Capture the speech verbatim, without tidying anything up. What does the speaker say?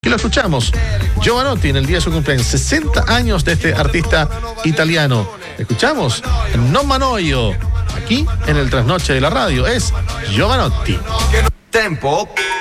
lo escuchamos. Jovanotti en el día de su cumpleaños, sesenta años de este artista italiano. Escuchamos Non Manoio, aquí en el Trasnoche de la Radio. Es Jovanotti. Tempo.